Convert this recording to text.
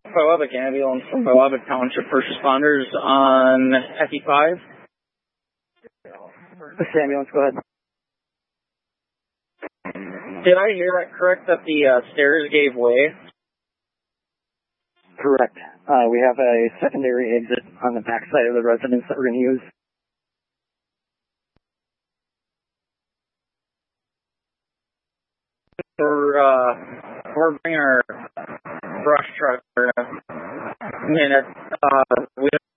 Lubbock ambulance from Lubbock Township first responders on FE5. This ambulance, go ahead. Did I hear that correct that the stairs gave way? Correct. We have a secondary exit on the back side of the residence that we're going to use. We're bringing our brush truck for a minute. We